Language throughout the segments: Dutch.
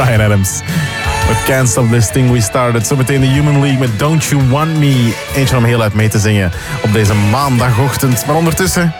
Bryan Adams. Met Can't Stop This Thing We Started. Zometeen de Human League met Don't You Want Me. Eentje om heel uit mee te zingen op deze maandagochtend. Maar ondertussen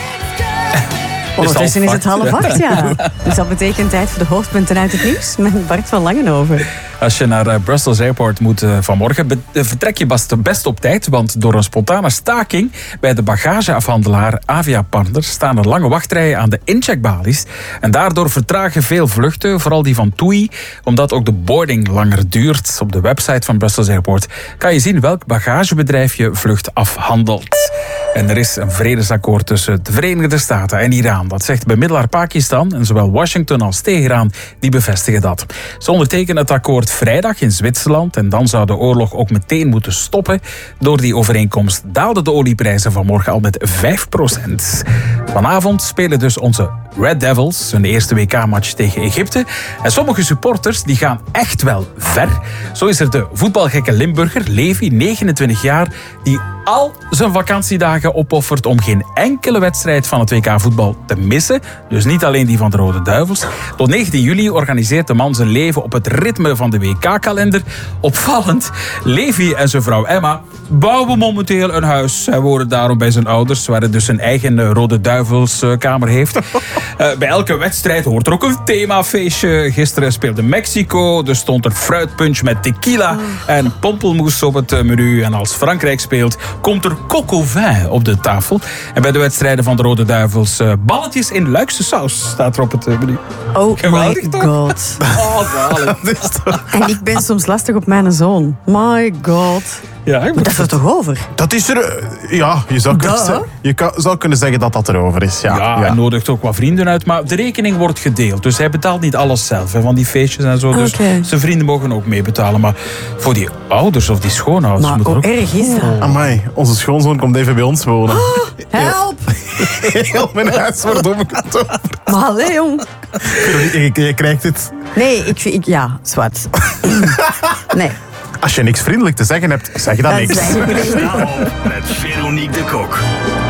is het 7:30, ja. Dus dat betekent tijd voor de hoofdpunten uit het nieuws met Bart van Langenhoven. Als je naar Brussels Airport moet vanmorgen, vertrek je best op tijd. Want door een spontane staking bij de bagageafhandelaar Avia Partners staan er lange wachtrijen aan de incheckbalies. En daardoor vertragen veel vluchten, vooral die van TUI, omdat ook de boarding langer duurt. Op de website van Brussels Airport kan je zien welk bagagebedrijf je vlucht afhandelt. En er is een vredesakkoord tussen de Verenigde Staten en Iran. Dat zegt bemiddelaar Pakistan en zowel Washington als Teheran die bevestigen dat. Ze ondertekenen het akkoord vrijdag in Zwitserland en dan zou de oorlog ook meteen moeten stoppen. Door die overeenkomst daalden de olieprijzen vanmorgen al met 5%. Vanavond spelen dus onze Red Devils hun eerste WK-match tegen Egypte. En sommige supporters die gaan echt wel ver. Zo is er de voetbalgekke Limburger, Levi, 29 jaar, die al zijn vakantiedagen opoffert om geen enkele wedstrijd van het WK-voetbal te missen. Dus niet alleen die van de Rode Duivels. Tot 19 juli organiseert de man zijn leven op het ritme van de WK-kalender. Opvallend, Levi en zijn vrouw Emma bouwen momenteel een huis. Zij wonen daarom bij zijn ouders, waar hij dus zijn eigen Rode Duivelskamer heeft. Bij elke wedstrijd hoort er ook een themafeestje. Gisteren speelde Mexico, dus stond er fruitpunch met tequila en pompelmoes op het menu. En als Frankrijk speelt, komt er coq au vin op de tafel. En bij de wedstrijden van de Rode Duivels balletjes in Luikse saus staat er op het menu. Oh my god. Oh, zalig. En ik ben soms lastig op mijn zoon. My god. Ja, Maar dat is er toch over? dat is er... Ja, je zou kunnen zeggen dat dat erover is. Ja. Hij nodigt ook wat vrienden uit, maar de rekening wordt gedeeld. Dus hij betaalt niet alles zelf, van die feestjes en zo. Dus zijn vrienden mogen ook meebetalen. Maar voor die ouders of die schoonouders... Maar moet er hoe ook... erg is dat? Amai, onze schoonzoon komt even bij ons wonen. Help! Heel mijn huis wordt omgetoverd. Maar allee, jong. Je krijgt het. Nee, ja, zwart. Nee. Als je niks vriendelijk te zeggen hebt, zeg dan niks. Zeg ik niet. Sta op met Veronique de Kok.